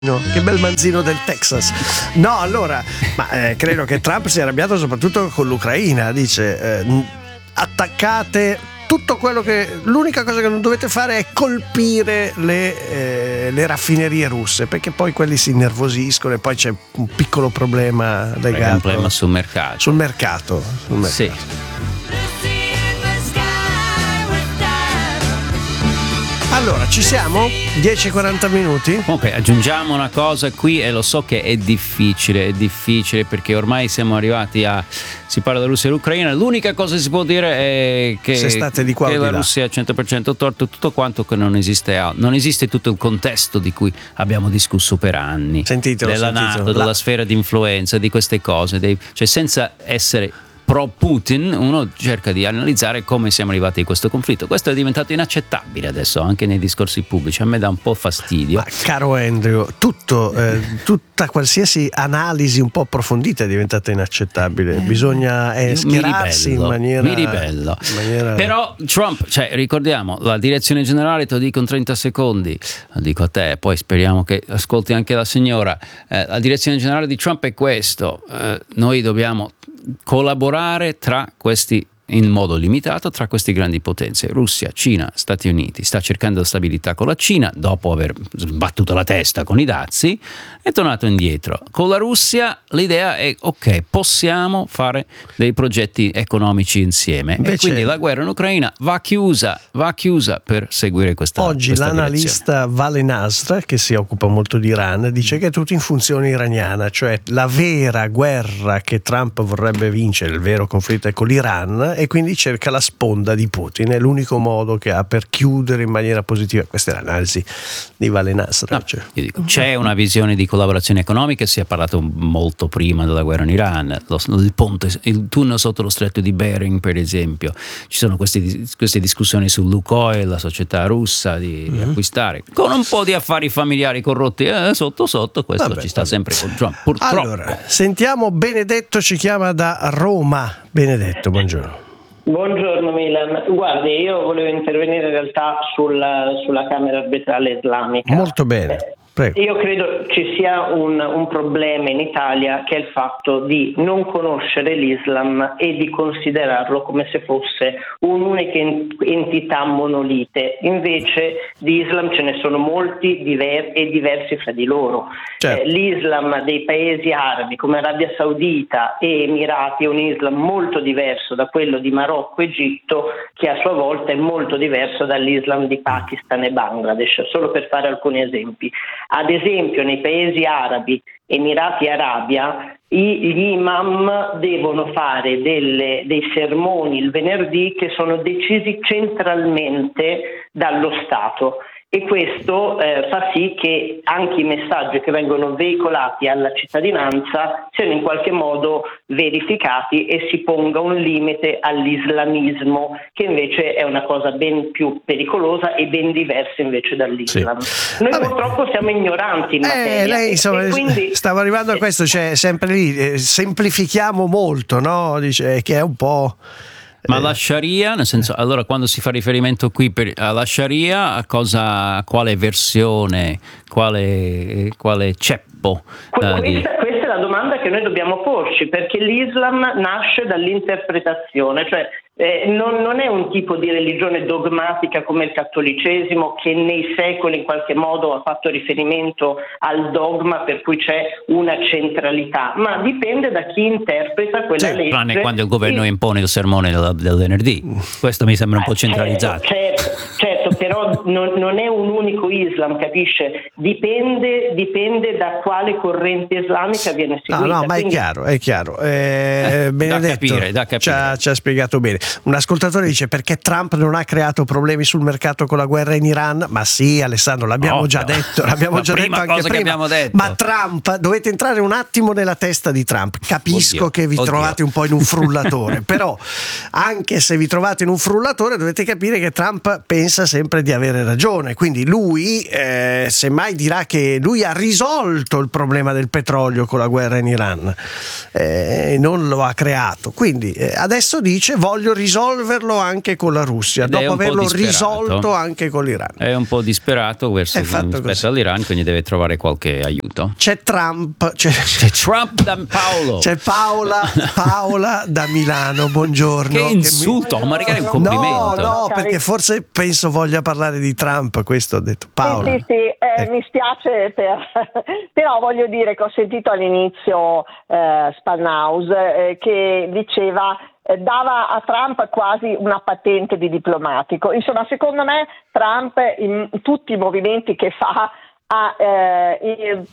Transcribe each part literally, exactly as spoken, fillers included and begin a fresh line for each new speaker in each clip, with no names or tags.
No, che bel manzino del Texas. No, allora, ma eh, credo che Trump sia arrabbiato soprattutto con l'Ucraina. Dice eh, attaccate tutto quello che, l'unica cosa che non dovete fare è colpire le, eh, le raffinerie russe, perché poi quelli si innervosiscono e poi c'è un piccolo problema legato
un problema sul mercato
sul mercato, sul mercato.
Sì.
Allora, ci siamo? dieci e quaranta minuti?
Comunque aggiungiamo una cosa qui, e lo so che è difficile, è difficile perché ormai siamo arrivati a, si parla della Russia e dell'Ucraina, l'unica cosa che si può dire è che,
Se state di qua
che
o di
la
là.
Russia è al cento per cento torto, tutto quanto, che non esiste altro. Non esiste tutto il contesto di cui abbiamo discusso per anni.
Sentitelo,
della
sentitelo.
NATO, della
La...
sfera di influenza, di queste cose, dei, cioè senza essere pro Putin, uno cerca di analizzare come siamo arrivati a questo conflitto. Questo è diventato inaccettabile adesso anche nei discorsi pubblici, a me dà un po' fastidio.
Ma caro Andrew, tutto, eh, tutta qualsiasi analisi un po' approfondita è diventata inaccettabile. Bisogna eh, schierarsi in maniera,
mi ribello.
in maniera...
Però Trump, cioè ricordiamo, la direzione generale, te lo dico in trenta secondi, lo dico a te, poi speriamo che ascolti anche la signora. Eh, la direzione generale di Trump è questo: eh, noi dobbiamo collaborare tra questi, in modo limitato, tra queste grandi potenze, Russia, Cina, Stati Uniti. Sta cercando la stabilità con la Cina dopo aver sbattuto la testa con i dazi, è tornato indietro. Con la Russia l'idea è ok, possiamo fare dei progetti economici insieme. Invece, e quindi la guerra in Ucraina va chiusa, va chiusa per seguire questa
Oggi
questa
l'analista Vale Nasr, che si occupa molto di Iran, dice che è tutto in funzione iraniana, cioè la vera guerra che Trump vorrebbe vincere, il vero conflitto è con l'Iran, e quindi cerca la sponda di Putin, è l'unico modo che ha per chiudere in maniera positiva. Questa è l'analisi di Vale Nasr.
No,
cioè.
io dico, c'è una visione di collaborazione economica, si è parlato molto prima della guerra in Iran, lo, il ponte, il tunnel sotto lo stretto di Bering per esempio, ci sono questi, queste discussioni su Lukoil, la società russa, di, mm-hmm. di acquistare, con un po' di affari familiari corrotti eh, sotto sotto, questo vabbè, ci sta vabbè. sempre con Trump, purtroppo.
Allora, sentiamo Benedetto, ci chiama da Roma. Benedetto, buongiorno.
Buongiorno Milan, guardi, io volevo intervenire in realtà sulla, sulla Camera arbitrale islamica.
Molto bene. Prego.
Io credo ci sia un, un problema in Italia, che è il fatto di non conoscere l'Islam e di considerarlo come se fosse un'unica entità monolite. Invece di Islam ce ne sono molti diver- e diversi fra di loro.
Certo.
Eh, L'Islam dei paesi arabi come Arabia Saudita e Emirati è un Islam molto diverso da quello di Marocco e Egitto, che a sua volta è molto diverso dall'Islam di Pakistan e Bangladesh, solo per fare alcuni esempi. Ad esempio nei paesi arabi, Emirati e Arabia, gli imam devono fare delle, dei sermoni il venerdì che sono decisi centralmente dallo Stato. E questo eh, fa sì che anche i messaggi che vengono veicolati alla cittadinanza siano in qualche modo verificati e si ponga un limite all'islamismo, che invece è una cosa ben più pericolosa e ben diversa invece dall'Islam. Sì. Noi Vabbè. purtroppo siamo ignoranti in materia.
Eh, lei insomma,
quindi...
stava arrivando a questo, cioè sempre lì, eh, semplifichiamo molto, no? Dice che è un po'...
Ma la Sharia, nel senso, allora quando si fa riferimento qui per, alla Sharia, a cosa, a quale versione, quale, quale ceppo?
Que-
uh,
questa,
di...
questa è la domanda che noi dobbiamo porci, perché l'Islam nasce dall'interpretazione, cioè eh, non, non è un tipo di religione dogmatica come il cattolicesimo, che nei secoli in qualche modo ha fatto riferimento al dogma per cui c'è una centralità, ma dipende da chi interpreta quella
sì,
legge.
Tranne quando il governo e... impone il sermone del, del venerdì, questo mi sembra un po' centralizzato.
Certo, certo, certo però non, non è un unico Islam, capisce? Dipende, dipende da quale corrente islamica viene seguita.
No, no, ma
Quindi...
è chiaro, è chiaro. Eh,
eh,
Benedetto
da capire, da capire.
Ci, ha, ci ha spiegato bene. Un ascoltatore dice: perché Trump non ha creato problemi sul mercato con la guerra in Iran? Ma sì, Alessandro, l'abbiamo
Ovvio.
già detto, l'abbiamo già detto anche
cosa
prima.
Che abbiamo detto.
Ma Trump, dovete entrare un attimo nella testa di Trump. Capisco
Oddio,
che vi
oddio.
trovate un po' in un frullatore, però anche se vi trovate in un frullatore dovete capire che Trump pensa sempre di avere avere ragione, quindi lui eh, semmai dirà che lui ha risolto il problema del petrolio con la guerra in Iran, eh, non lo ha creato, quindi eh, adesso dice voglio risolverlo anche con la Russia,
Ed
dopo averlo risolto anche con l'Iran.
È un po' disperato verso rispetto così. all'Iran, quindi deve trovare qualche aiuto.
C'è Trump, c'è,
c'è Trump da Paolo,
c'è Paola, Paola da Milano, buongiorno.
Che insulto, che mi... ma magari un complimento.
No, no, perché forse penso voglia parlare di Trump, questo ho detto. Paola.
Sì, sì, sì, eh, ecco. Mi spiace, per... però voglio dire che ho sentito all'inizio eh, Spanhaus eh, che diceva eh, dava a Trump quasi una patente di diplomatico. Insomma, secondo me Trump in tutti i movimenti che fa ha eh,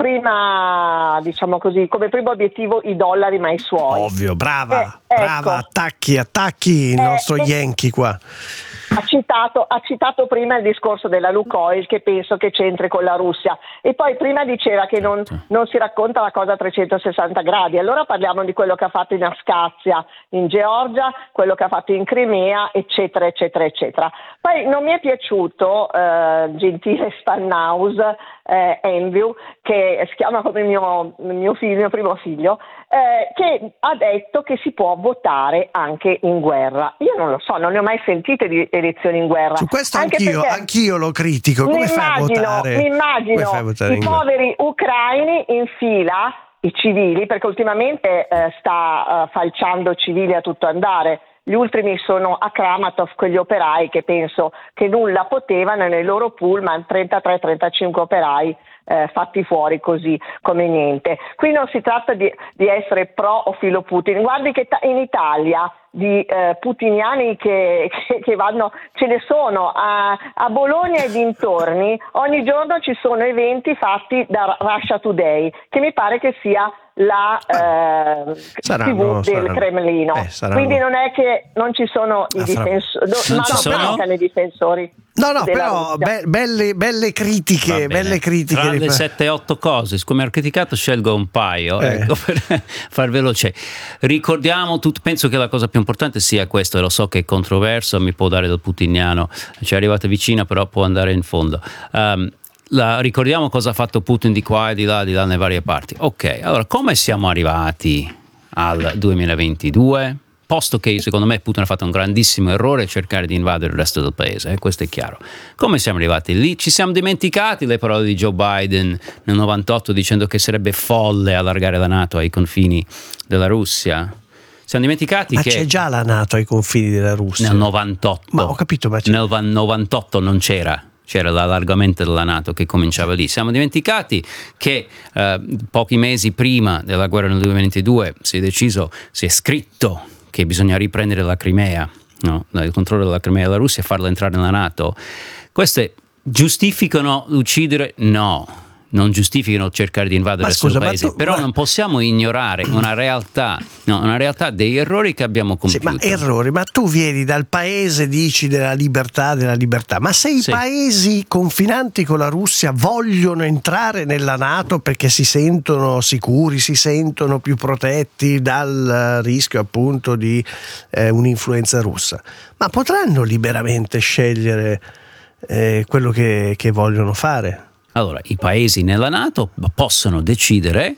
prima, diciamo così, come primo obiettivo i dollari, ma i suoi.
Ovvio, brava,
eh,
brava,
ecco.
attacchi, attacchi il
eh,
nostro
eh,
Yankee qua.
Ha citato, ha citato prima il discorso della Lukoil, che penso che c'entri con la Russia, e poi prima diceva che non, non si racconta la cosa a trecentosessanta gradi. Allora parliamo di quello che ha fatto in Abkhazia, in Georgia, quello che ha fatto in Crimea, eccetera, eccetera, eccetera. Poi non mi è piaciuto, eh, gentile Spanhaus, eh, Enview, che si chiama come il mio, mio, figlio, mio primo figlio, eh, che ha detto che si può votare anche in guerra. Io non lo so, non ne ho mai sentite di elezioni in guerra.
Su questo anch'io, anch'io lo critico. Come fai a votare?
Mi immagino i poveri ucraini in fila, i civili, perché ultimamente eh, sta uh, falciando civili a tutto andare. Gli ultimi sono a Kramatorsk, quegli operai che penso che nulla potevano, e nei loro pullman trentatré trentacinque operai eh, fatti fuori così come niente. Qui non si tratta di, di essere pro o filo Putin. Guardi che ta- in Italia di eh, putiniani che, che, che vanno, ce ne sono a, a Bologna e dintorni, ogni giorno ci sono eventi fatti da Russia Today, che mi pare che sia la eh,
saranno,
tivù del
saranno.
Cremlino.
Eh,
Quindi non è che non ci sono i difensori,
non
ma
ci
non
sono?
mancano i difensori.
No, no, però be- belle, belle critiche, belle critiche.
Tra le sette otto cose, siccome ho criticato, scelgo un paio,
eh.
ecco, per far veloce. Ricordiamo tutto, penso che la cosa più importante sia questo, e lo so che è controverso, mi può dare del putiniano, ci è arrivata vicina, però può andare in fondo. Um, La, ricordiamo cosa ha fatto Putin di qua e di là, di là nelle varie parti. Ok, allora come siamo arrivati al duemilaventidue? Posto che secondo me Putin ha fatto un grandissimo errore cercare di invadere il resto del paese, eh? Questo è chiaro. Come siamo arrivati lì? Ci siamo dimenticati le parole di Joe Biden nel novantotto dicendo che sarebbe folle allargare la NATO ai confini della Russia? Siamo dimenticati
ma
che
c'è già la NATO ai confini della Russia.
Nel novantotto.
Ma ho capito, ma c'è.
Nel novantotto non c'era. C'era l'allargamento della NATO che cominciava lì. Siamo dimenticati che eh, pochi mesi prima della guerra nel duemilaventidue si è deciso, si è scritto che bisogna riprendere la Crimea, no? Il controllo della Crimea della Russia e farla entrare nella NATO. Queste giustificano l'uccidere? No. Non giustificano cercare di invadere il suo paese, tu, però ma... non possiamo ignorare una realtà, no, una realtà degli errori che abbiamo compiuto.
Sì, ma errori, ma tu vieni dal paese, dici della libertà, della libertà, ma se i sì. paesi confinanti con la Russia vogliono entrare nella NATO perché si sentono sicuri, si sentono più protetti dal rischio appunto di eh, un'influenza russa, ma potranno liberamente scegliere eh, quello che, che vogliono fare?
Allora, i paesi nella NATO possono decidere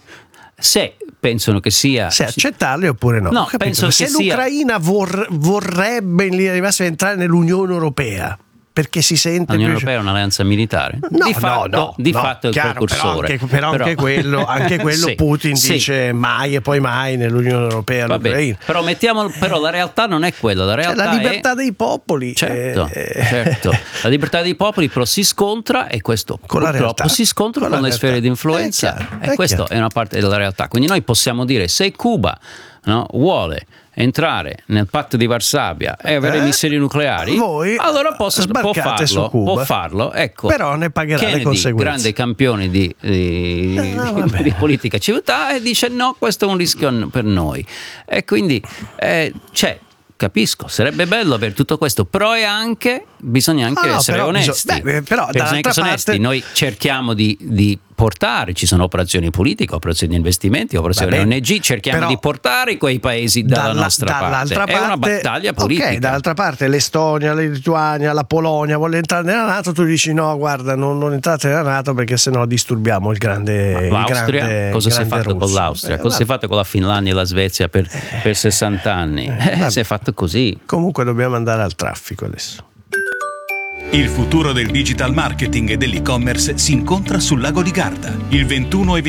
se pensano che sia...
se accettarli oppure no.
No, penso che
se
sia...
l'Ucraina vor, vorrebbe in linea di massima entrare nell'Unione Europea, perché si sente
l'Unione
più...
Europea è un'alleanza militare?
No,
di fatto,
no, no,
di
no,
fatto è il
chiaro,
precursore.
Però anche, però
però...
anche quello, anche quello
sì,
Putin
sì.
dice mai e poi mai nell'Unione Europea.
Vabbè, però, mettiamo, però la realtà non è quella. La, realtà
cioè, la libertà
è...
dei popoli.
Certo,
eh...
certo. La libertà dei popoli però si scontra, e questo
con
purtroppo si scontra con, con le sfere di influenza.
È chiaro,
e questa è una parte della realtà. Quindi noi possiamo dire, se Cuba, no, vuole entrare nel patto di Varsavia e avere
eh?
missili nucleari,
voi
allora posso, può farlo, può farlo, ecco.
Però ne pagherà
Kennedy,
le conseguenze.
Grande campione di, di, no, di politica civiltà, e dice no, questo è un rischio per noi, e quindi eh, c'è. Capisco, sarebbe bello avere tutto questo, però è anche bisogna anche
ah, no,
essere
però
onesti.
Bisogna, beh, però
bisogna
dall'altra
essere
parte...
onesti. Noi cerchiamo di, di portare, ci sono operazioni politiche, operazioni di investimenti, operazioni
Vabbè,
O N G, cerchiamo di portare quei paesi dalla, dalla nostra
dall'altra
parte.
parte.
È una battaglia politica.
Ok, dall'altra parte l'Estonia, la Lituania, la Polonia vuole entrare nella NATO, tu dici no, guarda, non, non entrate nella NATO perché sennò disturbiamo il grande.
Ma l'Austria,
il grande,
cosa si è fatto
russo.
con l'Austria?
Eh,
cosa si è fatto con la Finlandia e la Svezia per, per sessanta anni? Eh, eh, si è fatto così.
Comunque dobbiamo andare al traffico adesso.
Il futuro del digital marketing e dell'e-commerce si incontra sul lago di Garda il ventuno e